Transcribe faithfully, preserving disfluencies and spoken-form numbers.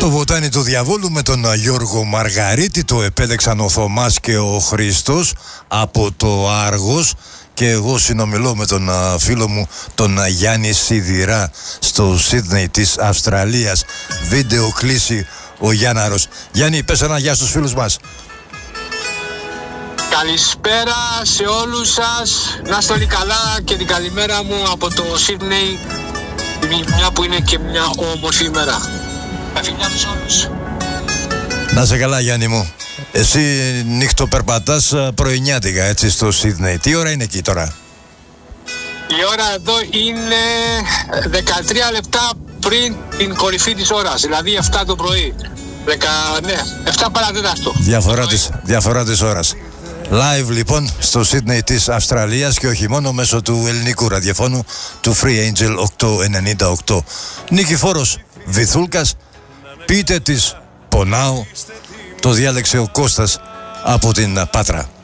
Το βοτάνι του διαβόλου με τον Γιώργο Μαργαρίτη το επέλεξαν ο Θωμάς και ο Χριστός από το Άργος και εγώ συνομιλώ με τον φίλο μου τον Γιάννη Σιδηρά στο Σίδνεϊ της Αυστραλίας. Βίντεο κλείσει ο Γιάνναρος. Γιάννη, πες ένα γεια στους φίλους μας. Καλησπέρα σε όλους σας. Να είστε όλοι καλά και την καλημέρα μου από το Σίδνεϊ, μια που είναι και μια όμορφη ημέρα. Αφήνια τους όλους. Να σε καλά, Γιάννη μου. Εσύ νύχτοπερπατάς πρωινιάτικα, έτσι, στο Σίδνεϊ. Τι ώρα είναι εκεί τώρα? Η ώρα εδώ είναι δεκατρία λεπτά πριν την κορυφή της ώρας, δηλαδή εφτά το πρωί. Δεκα, ναι, εφτά παρατέταρτο. Διαφορά της, διαφορά της ώρας. Live λοιπόν στο Σίδνεϊ της Αυστραλίας και όχι μόνο μέσω του ελληνικού ραδιοφώνου του Free Angel οκτακόσια ενενήντα οκτώ. Νικηφόρος Βυθούλκας, πείτε της πονάω, το διάλεξε ο Κώστας από την Πάτρα.